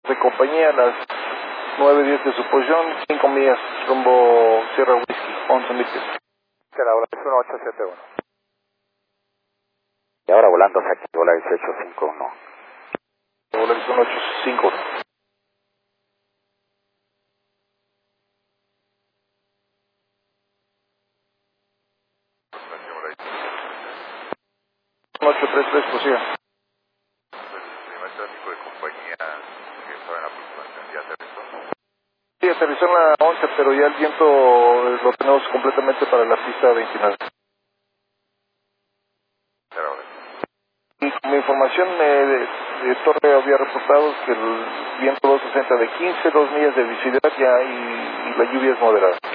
de compañía, las 9:10 de su posición, 5 millas rumbo Sierra Whisky, 11 millas. Que la hora es 1871. Y ahora volando aquí, bola 1851. Volar 1851. Gracias, 833, prosiga. el primer tráfico de compañía que estaba en la aproximación ya aterrizó. Sí, aterrizó en la 11, pero ya el viento lo tenemos completamente para la pista 29. Será ahora. Y como información, Torre había reportado que el viento 260 de 15, 2 millas de visibilidad ya y la lluvia es moderada.